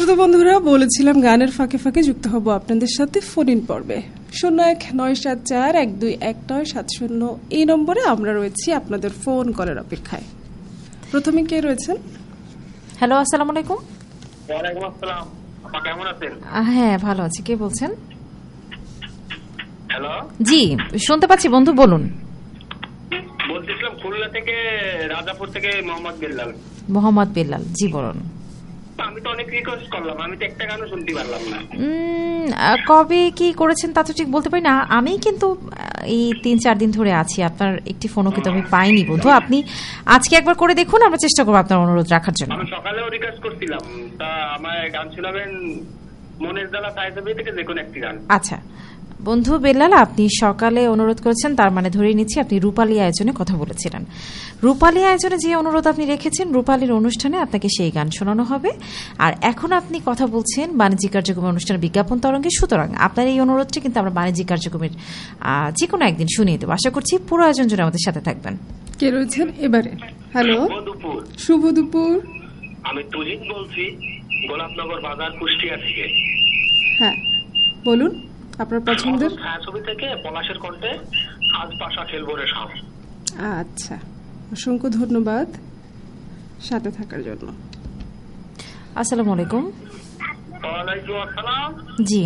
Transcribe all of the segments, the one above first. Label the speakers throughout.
Speaker 1: শ্রোতা বন্ধুরা, বলেছিলাম গানের ফাঁকে ফাঁকে যুক্ত হব আপনাদের সাথে ফোন ইন পর্বে। 0197419770 এই নম্বরে আমরা রয়েছি আপনাদের ফোন কলের অপেক্ষায়। প্রথমে কে রয়েছেন?
Speaker 2: হ্যালো, আসসালামু আলাইকুম।
Speaker 3: ওয়ালাইকুম আসসালাম। আপা কেমন আছেন?
Speaker 2: হ্যাঁ, ভালো আছি। কে বলছেন?
Speaker 3: হ্যালো,
Speaker 2: জি শুনতে পাচ্ছি বন্ধু, বলুন।
Speaker 3: বলতেছিলাম খুলনা থেকে, রাজাপুর থেকে মোহাম্মদ বিল্লাল।
Speaker 2: মোহাম্মদ বিল্লাল, জি বলুন।
Speaker 3: আমি তো অনেক রিকোয়েস্ট করলাম, আমি তো একটা গানও শুনতে পারলাম না।
Speaker 2: কবে কি করেছেন তা তো ঠিক বলতে পারি না। আমি কিন্তু এই 3-4 দিন ধরে আছি, আপনার একটি ফোনও কিন্তু আমি পাইনি বন্ধু। আপনি আজকে একবার করে দেখুন, আমরা চেষ্টা করবো আপনার অনুরোধ রাখার জন্য।
Speaker 3: আমি সকালেও রিকোয়েস্ট করছিলাম, তা আমায় গান শোনাবেন মনের জ্বালা সাইজবি থেকে যে কোনো একটি গান।
Speaker 2: আচ্ছা বন্ধু বেল্লাল, আপনি সকালে অনুরোধ করেছেন, তার মানে ধরে নিচ্ছি আপনি রূপালী আয়োজনে কথা বলেছিলেন। রূপালী আয়োজনে যে অনুরোধ আপনি রেখেছেন, রূপালীর অনুষ্ঠানে আপনাকে সেই গান শোনানো হবে। আর এখন আপনি কথা বলছেন বাণিজ্যিক কার্যক্রমের অনুষ্ঠানের বিজ্ঞাপন তরঙ্গে, সুতরাং আপনার এই অনুরোধটি কিন্তু আমরা বাণিজ্যিক কার্যক্রমের যে কোনো একদিন শুনিয়ে দেবো। আশা করছি পুরো আয়োজন জুড়ে আমাদের সাথে থাকবেন।
Speaker 1: কে রয়েছেন এবারে? হ্যালো, শুভ দুপুর।
Speaker 3: আমি তুহিন বলছি, গোলাপনগর বাজার, কুষ্টিয়া থেকে।
Speaker 1: হ্যাঁ বলুন, আপনার পছন্দের
Speaker 3: ছবি থেকে পলাশের কণ্ঠে আজ পাশা খেলবো রে সাম।
Speaker 1: আচ্ছা, অসংখ্য ধন্যবাদ সাথে থাকার জন্য।
Speaker 2: আসসালামু আলাইকুম।
Speaker 3: ওয়ালাইকুম আসসালাম।
Speaker 2: জি,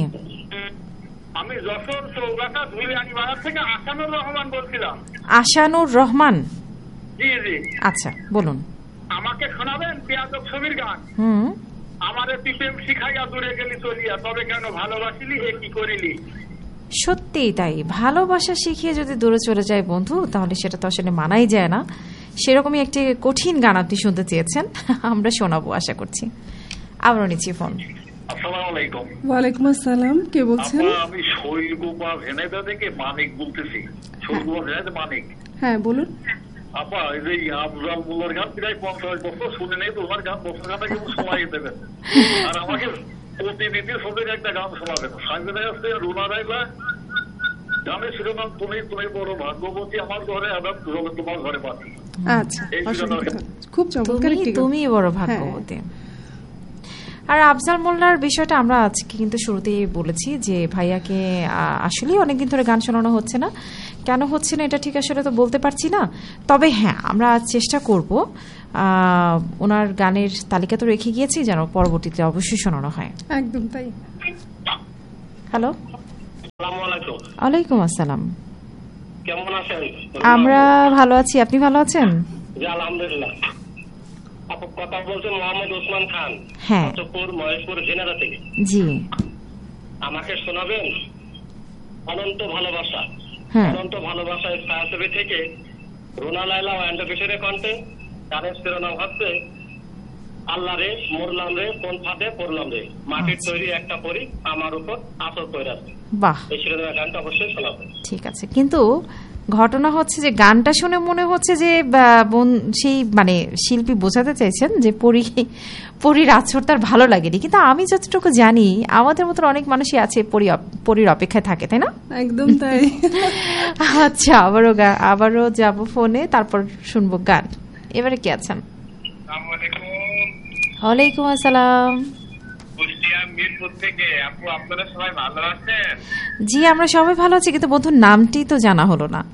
Speaker 3: আমি যশোর চৌগাছা ধুলিয়ানি বাজার থেকে আসানুর রহমান বলছিলাম।
Speaker 2: আসানুর রহমান,
Speaker 3: জি জি।
Speaker 2: আচ্ছা বলুন।
Speaker 3: আমাকে শোনাবেন পেয়াদক ছবির গান? আমারে পিপেম শিখাইয়া দূরে গেলি চলিয়া, তবে কেন ভালোবাসিলি এ কি করিলি।
Speaker 2: সত্যিই তাই, ভালোবাসা শিখিয়ে যদি দূরে চলে যায় বন্ধু, তাহলে সেটা তো আসলে মানাই যায় না। সেরকমই একটি কঠিন গান আপনি শুনতে চেয়েছেন, আমরা শোনাবো আশা করছি। আবারও নিচ্ছি ফোন।
Speaker 3: আসসালামু আলাইকুম।
Speaker 1: ওয়ালাইকুম আসসালাম, কে বলছেন?
Speaker 3: আমি শৈলকুপা ভেনেদা থেকে মানিক বলতেছি। শৈলকুপা ভেনেদা মানিক।
Speaker 1: হ্যাঁ বলুন।
Speaker 3: আপা, এই যে আফজাল মোল্লার গান প্রায় 50 বছর শুনে নেই, তো ওনার গান বছরখানা কিন্তু শোনাই দেবেন। আর আমাকে প্রতিনিধি ছবির একটা গান শোনাবেন। সাইবেদা আছে রুনা রাইলা, গানের শিরোনাম তুমি তুমি বড় ভাগ্যবতী, আমার ঘরে আদাব তোমার ঘরে পাচ্ছি।
Speaker 1: আচ্ছা, খুব চমৎকার একটি গান।
Speaker 2: তুমি বড় ভাগ্যবতী। আর আফজাল মোল্লার বিষয়টা আমরা আজকে কিন্তু শুরুতেই বলেছি যে ভাইয়াকে আসলে অনেকদিন ধরে গান শোনানো হচ্ছে না। কেন হচ্ছে না এটা ঠিক আসলে তো বলতে পারছি না, তবে হ্যাঁ আমরা চেষ্টা করব ওনার গানের তালিকা তো রেখে গিয়েছি, যেন পরবর্তীতে অবশ্যই শোনানো হয়।
Speaker 1: একদম তাই।
Speaker 2: হ্যালো, ওয়ালাইকুম আসসালাম।
Speaker 3: কেমন আছেন?
Speaker 2: আমরা ভালো আছি, আপনি ভালো আছেন?
Speaker 3: আলহামদুলিল্লাহ। কথা বলছেন মোহাম্মদ ওসমান খান,
Speaker 2: হ্যাঁ,
Speaker 3: মহেশপুর জেনারা থেকে।
Speaker 2: জি,
Speaker 3: আমাকে শোনাবেন অনন্ত ভালোবাসা। অনন্ত ভালোবাসা ছায়াছবি থেকে রুনা লাইলা ও অ্যান্ডোকেশনের কণ্ঠে, গানের শিরোনাম হচ্ছে আল্লাহ রে মরলাম রে কোন ফাঁদে পড়লাম রে, মাটির তৈরি একটা পরি আমার উপর আসর করে আছে। বাহ, এই শিরোনামের গানটা অবশ্যই শোনাবেন।
Speaker 2: ঠিক আছে, কিন্তু ঘটনা হচ্ছে যে গানটা শুনে মনে হচ্ছে যে সেই মানে শিল্পী বোঝাতে চাইছেন যে পরীর আছর তার ভালো লাগেনি, কিন্তু আমি যতটুকু জানি আমাদের মতো অনেক মানুষই আছে পরীর অপেক্ষায় থাকে, তাই না?
Speaker 1: একদম তাই।
Speaker 2: আচ্ছা, আবারও যাব ফোনে, তারপর শুনবো গান। এবারে কে আছেন? ওয়ালাইকুম আসসালাম। জি আমরা সবাই ভালো আছি, কিন্তু বন্ধুর নামটি তো জানা হলো না।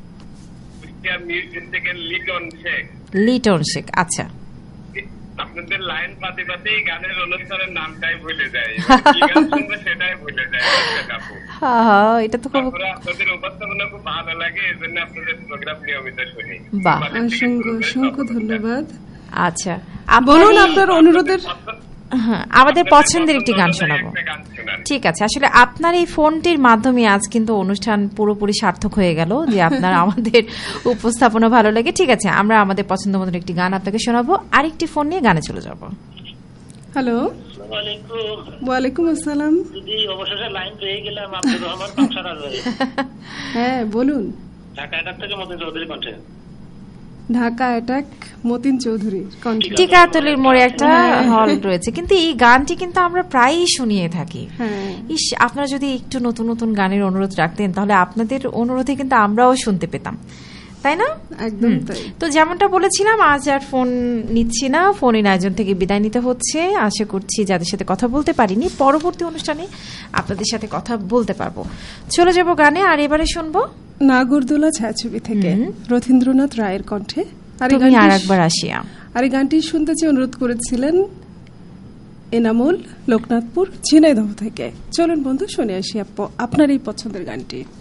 Speaker 2: লিটন শেখ, আচ্ছা।
Speaker 3: আপনাদের লাইন পাতে পাতেই গানের অনুষ্ঠানের নামটাই ভুলে যায়, সেটাই ভুলে যায়।
Speaker 2: হ্যাঁ, এটা তো খুব
Speaker 3: আপনাদের উপস্থাপনা খুব ভালো লাগে, এই জন্য আপনাদের প্রোগ্রাম নিয়মিত শুনি।
Speaker 2: বাহ,
Speaker 1: অসংখ্য ধন্যবাদ।
Speaker 2: আচ্ছা,
Speaker 1: বলুন আপনার অনুরোধের।
Speaker 2: আমাদের পছন্দের একটি গান শোনাবো। ঠিক আছে, আসলে আপনার এই ফোনটির মাধ্যমে আজ কিন্তু অনুষ্ঠান পুরোপুরি সার্থক হয়ে গেল যে আপনার আমাদের উপস্থাপনা ভালো লাগে। ঠিক আছে, আমরা আমাদের পছন্দ মতন একটি গান আপনাকে শোনাবো, আরেকটি ফোন নিয়ে গানে চলে যাব।
Speaker 1: হ্যালো, ওয়ালাইকুম আসসালাম।
Speaker 3: অবশেষে লাইন পেয়ে গেলাম। আব্দুর রহমান পাংশা।
Speaker 1: হ্যাঁ বলুন।
Speaker 3: ঢাকা অ্যাটাক থেকে মতিন চৌধুরী কণ্ঠে।
Speaker 1: ঢাকা অ্যাটাক মতিন চৌধুরী কণ্ঠে।
Speaker 2: টিকাতলির মোড়ে একটা হল রয়েছে, কিন্তু এই গানটি কিন্তু আমরা প্রায়ই শুনিয়ে থাকি। ইস, আপনারা যদি একটু নতুন নতুন গানের অনুরোধ রাখতেন তাহলে আপনাদের অনুরোধে কিন্তু আমরাও শুনতে পেতাম। তাই না?
Speaker 1: একদম তাই।
Speaker 2: তো যেমনটা বলেছিলাম, আজ আর ফোন নিচ্ছি না, ফোনের আয়োজন থেকে বিদায় নিতে হচ্ছে। আশা করছি যাদের সাথে কথা বলতে পারিনি পরবর্তী অনুষ্ঠানে আপনাদের সাথে কথা বলতে পারবো। চলে যাব গানে, আর এবারে শুনবো
Speaker 1: নাগরদোলা ছায়াছবি থেকে রথীন্দ্রনাথ রায়ের কণ্ঠে
Speaker 2: তুমি আর একবার আসিয়া।
Speaker 1: আর এই গানটি শুনতে চেয়ে অনুরোধ করেছিলেন এনামুল, লোকনাথপুর, ঝিনাইদহ থেকে। চলুন বন্ধু, শুনে আসি আপনার এই পছন্দের গানটি।